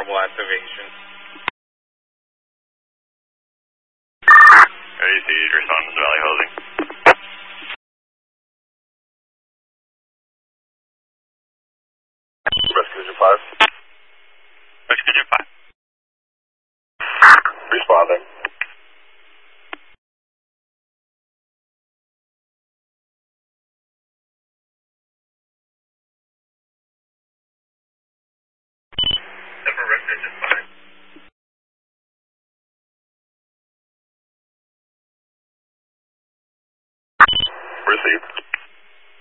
trouble activation. AT, respond to Valley Housing. Rescue Division 5. Rescue Division 5. Responding. Denver Rescue Division 5. Received.